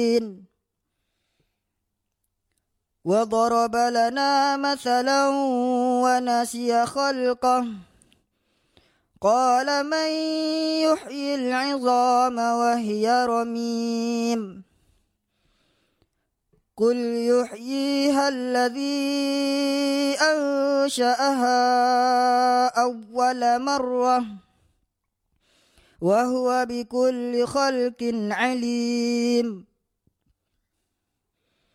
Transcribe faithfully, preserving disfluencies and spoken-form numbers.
وضرب لنا مثلا ونسي خلقه قال من يحيي العظام وهي رميم قل يحييها الذي أنشأها أول مرة وهو بكل خلق عليم